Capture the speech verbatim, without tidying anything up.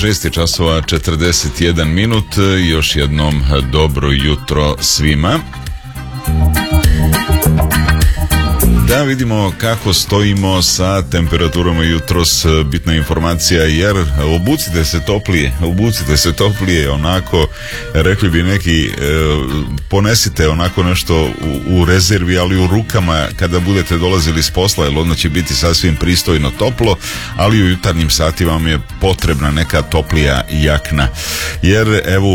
šest je časova četrdeset jedan minut. Još jednom dobro jutro svima. Da vidimo kako stojimo sa temperaturama jutros. Bitna informacija, jer obucite se toplije, obucite se toplije, onako rekli bi neki, ponesite onako nešto u, u rezervi, ali u rukama kada budete dolazili s posla, jer onda će biti sasvim pristojno toplo, ali u jutarnjim satima vam je potrebna neka toplija jakna, jer evo